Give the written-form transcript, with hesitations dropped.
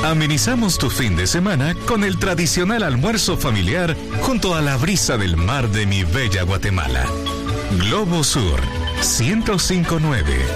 Amenizamos tu fin de semana con el tradicional almuerzo familiar junto a la brisa del mar de mi bella Guatemala. Globo Sur 105.9